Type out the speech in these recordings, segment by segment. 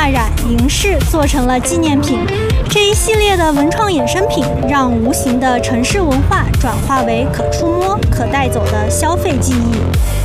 画染、银饰做成了纪念品。这一系列的文创衍生品，让无形的城市文化转化为可触摸、可带走的消费记忆。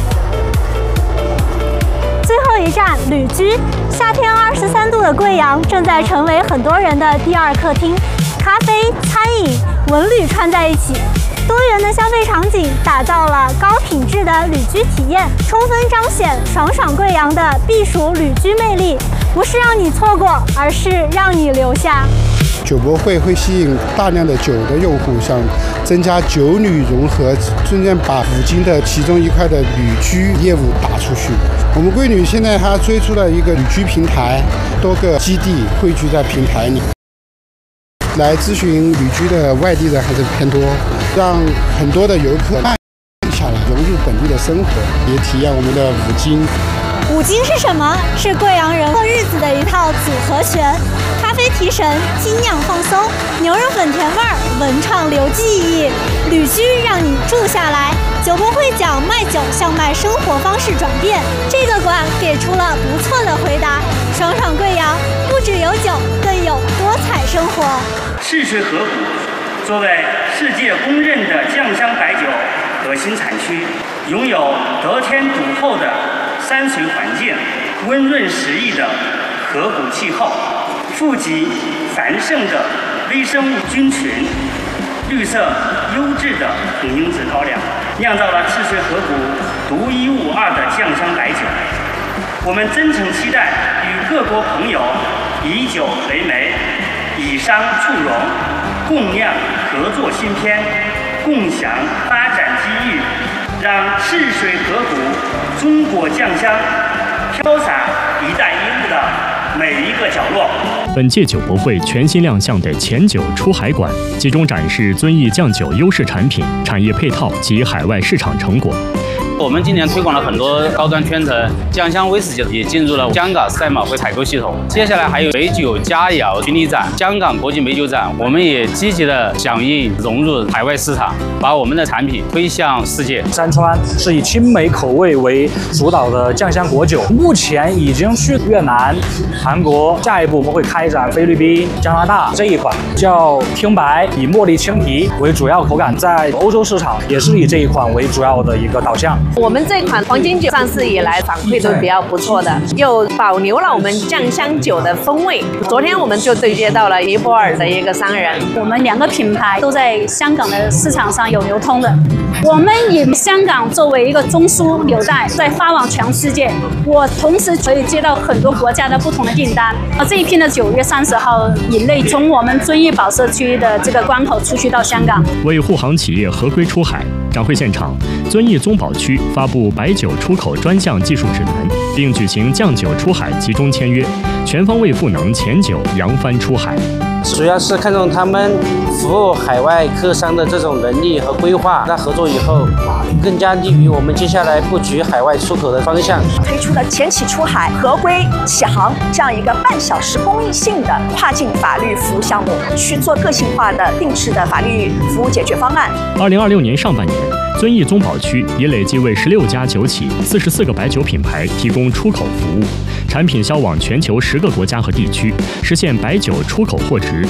最后一站，旅居。夏天23度的贵阳正在成为很多人的第二客厅，咖啡、餐饮、文旅串在一起。多元的消费场景打造了高品质的旅居体验，充分彰显爽爽贵阳的避暑旅居魅力。不是让你错过，而是让你留下。 酒博会会吸引大量的酒的用户，想增加酒旅融合，渐渐把五金的其中一块的旅居业务打出去。我们贵旅现在还推出了一个旅居平台，多个基地汇聚在平台里。来咨询旅居的外地人还是偏多，让很多的游客慢下来，融入本地的生活，也体验我们的五金。 五金是什么？是贵阳人过日子的一套组合拳。咖啡提神，精酿放松，牛肉粉甜味儿，文创留记忆，旅居让你住下来。酒博会讲卖酒向卖生活方式转变，这个馆给出了不错的回答。爽爽贵阳，不只有酒，更有多彩生活。 赤水河谷作为世界公认的酱香白酒核心产区，拥有得天独厚的山水环境、温润适宜的河谷气候、富集繁盛的微生物菌群、绿色优质的红缨子高粱，酿造了赤水河谷独一无二的酱香白酒。我们真诚期待与各国朋友以酒为媒，以商促融，共酿合作新篇，共享发展机遇，让赤水河谷中国酱香飘洒一带一路的每一个角落。 本届酒博会全新亮相的前酒出海馆，集中展示遵义酱酒优势产品、产业配套及海外市场成果。 我们今年推广了很多高端圈层，酱香威士忌也进入了香港赛马会采购系统。接下来还有美酒佳肴巡礼展、香港国际美酒展，我们也积极的响应融入海外市场，把我们的产品推向世界。 山川是以青梅口味为主导的酱香果酒，目前已经去越南、韩国，下一步我们会开展菲律宾、加拿大。这一款叫听白，以茉莉青提为主要口感，在欧洲市场也是以这一款为主要的一个导向。 我们这款黄金酒上市以来反馈都比较不错的，又保留了我们酱香酒的风味。昨天我们就对接到了尼泊尔的一个商人， 我们两个品牌都在香港的市场上有流通的。我们以香港作为一个中枢纽带，在发往全世界。我同时可以接到很多国家的不同的订单。这一批呢，9月30号以内从我们遵义保社区的这个关口出去到香港， 为护航企业合规出海。展会现场，遵义宗保区发布白酒出口专项技术指南，并举行酱酒出海集中签约，全方位赋能前酒扬帆出海。 主要是看重他们服务海外客商的这种能力和规划，那合作以后更加利于我们接下来布局海外出口的方向。 推出的前起出海、合规起航这样一个半小时公益性的跨境法律服务项目，去做个性化的定制的法律服务解决方案。 2026年上半年，遵义宗保区已累计为16家酒企、44个白酒品牌提供出口服务，产品销往全球10个国家和地区，实现白酒出口货值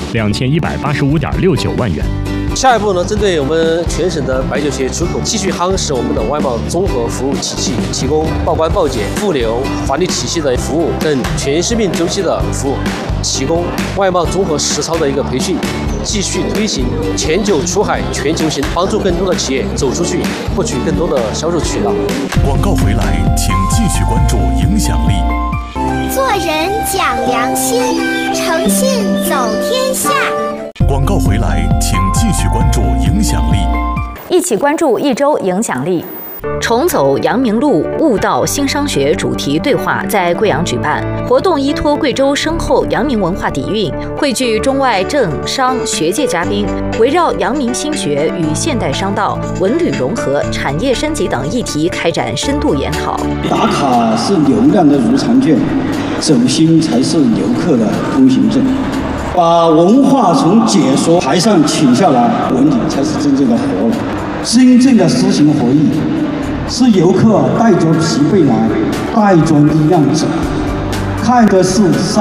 2185.69万元。 下一步呢，针对我们全省的白酒企业出口，继续夯实我们的外贸综合服务体系，提供报关报检、物流、法律体系的服务等全生命周期的服务，提供外贸综合实操的一个培训，继续推行前酒出海全球行，帮助更多的企业走出去，获取更多的销售渠道。 广告回来，请继续关注影响力。 做人讲良心，诚信走天下。 广告回来，请继续关注影响力。 一起关注一周影响力。重走阳明路，悟道新商学主题对话在贵阳举办，活动依托贵州深厚阳明文化底蕴，汇聚中外政商学界嘉宾，围绕阳明新学与现代商道、文旅融合、产业升级等议题开展深度研讨。 打卡是流量的入场券，走心才是游客的通行证。把文化从解说台上请下来，文理才是真正的活了，真正的诗情画意。是游客带着疲惫来，带着力量走，看的是